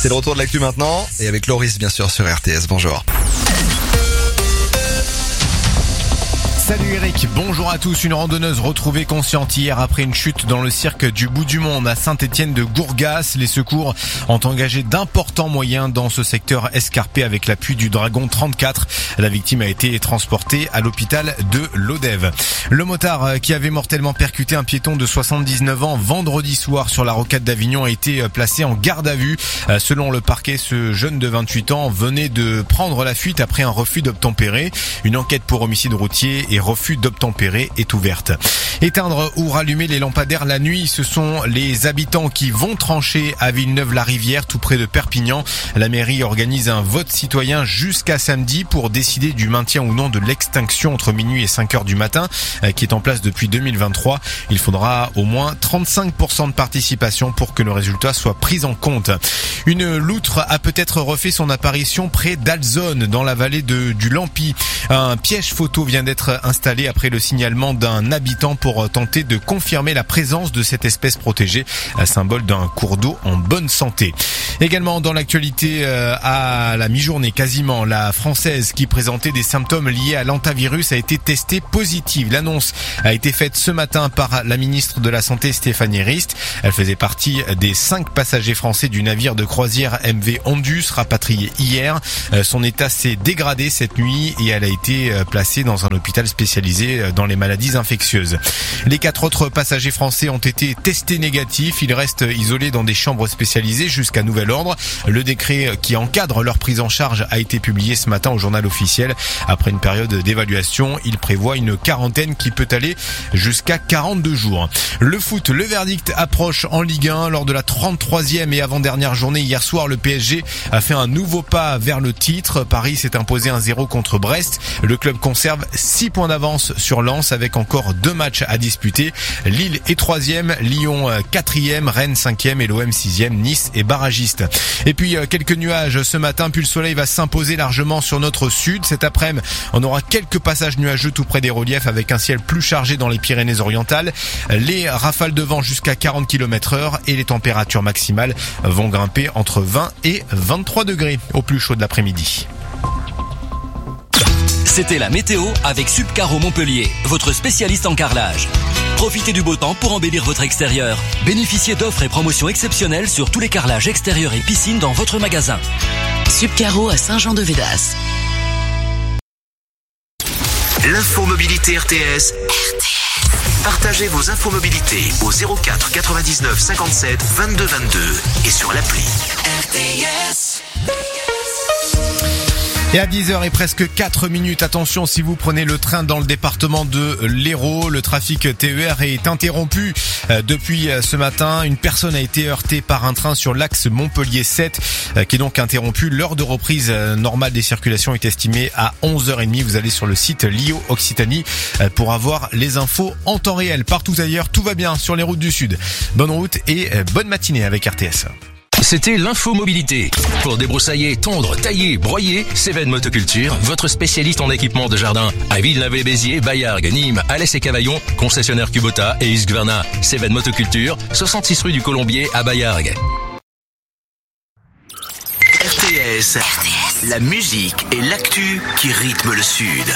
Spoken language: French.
C'est le retour de l'actu maintenant et avec Loris bien sûr sur RTS. Bonjour. Salut Eric, bonjour à tous. Une randonneuse retrouvée consciente hier après une chute dans le cirque du Bout du Monde à Saint-Étienne de Gourgas. Les secours ont engagé d'importants moyens dans ce secteur escarpé avec l'appui du Dragon 34. La victime a été transportée à l'hôpital de Lodève. Le motard qui avait mortellement percuté un piéton de 79 ans vendredi soir sur la rocade d'Avignon a été placé en garde à vue. Selon le parquet, ce jeune de 28 ans venait de prendre la fuite après un refus d'obtempérer. Une enquête pour homicide routier et refus d'obtempérer est ouverte. Éteindre ou rallumer les lampadaires la nuit, ce sont les habitants qui vont trancher à Villeneuve-la-Rivière, tout près de Perpignan. La mairie organise un vote citoyen jusqu'à samedi pour décider du maintien ou non de l'extinction entre minuit et 5 heures du matin, qui est en place depuis 2023. Il faudra au moins 35% de participation pour que le résultat soit pris en compte. Une loutre a peut-être refait son apparition près d'Alzone, dans la vallée du Lampi. Un piège photo vient d'être installé après le signalement d'un habitant pour tenter de confirmer la présence de cette espèce protégée, symbole d'un cours d'eau en bonne santé. Également dans l'actualité, à la mi-journée quasiment, la Française qui présentait des symptômes liés à l'hantavirus a été testée positive. L'annonce a été faite ce matin par la ministre de la Santé Stéphanie Rist. Elle faisait partie des 5 passagers français du navire de croisière MV Ondus rapatrié hier. Son état s'est dégradé cette nuit et elle a été placée dans un hôpital spécialisé dans les maladies infectieuses. Les 4 autres passagers français ont été testés négatifs. Ils restent isolés dans des chambres spécialisées jusqu'à nouvel ordre. Le décret qui encadre leur prise en charge a été publié ce matin au journal officiel. Après une période d'évaluation, il prévoit une quarantaine qui peut aller jusqu'à 42 jours. Le foot, le verdict approche en Ligue 1 lors de la 33e et avant-dernière journée. Hier soir, le PSG a fait un nouveau pas vers le titre. Paris s'est imposé 1-0 contre Brest. Le club conserve 6 points d'avance sur Lens avec encore 2 matchs à disputer. Lille est 3e, Lyon 4e, Rennes 5e et l'OM 6e, Nice est barragiste. Et puis quelques nuages ce matin, puis le soleil va s'imposer largement sur notre sud. Cet après-midi, on aura quelques passages nuageux tout près des reliefs avec un ciel plus chargé dans les Pyrénées-Orientales. Les rafales de vent jusqu'à 40 km/h et les températures maximales vont grimper entre 20 et 23 degrés au plus chaud de l'après-midi. C'était la météo avec Subcaro Montpellier, votre spécialiste en carrelage. Profitez du beau temps pour embellir votre extérieur. Bénéficiez d'offres et promotions exceptionnelles sur tous les carrelages extérieurs et piscines dans votre magasin. Subcaro à Saint-Jean-de-Védas. L'infomobilité RTS. Partagez vos infomobilités au 04 99 57 22 22 et sur l'appli. RTS. Et à 10h et presque 4 minutes, attention si vous prenez le train dans le département de l'Hérault, le trafic TER est interrompu depuis ce matin. Une personne a été heurtée par un train sur l'axe Montpellier 7 qui est donc interrompu. L'heure de reprise normale des circulations est estimée à 11h30. Vous allez sur le site Lio Occitanie pour avoir les infos en temps réel. Partout ailleurs, tout va bien sur les routes du Sud. Bonne route et bonne matinée avec RTS. C'était l'infomobilité. Pour débroussailler, tondre, tailler, broyer, Cévennes Motoculture, votre spécialiste en équipement de jardin. À Villeneuve-les-Béziers, Baillargues, Nîmes, Alès et Cavaillon, concessionnaire Kubota et Husqvarna. Cévennes Motoculture, 66 rue du Colombier à Baillargues. RTS, la musique et l'actu qui rythment le Sud.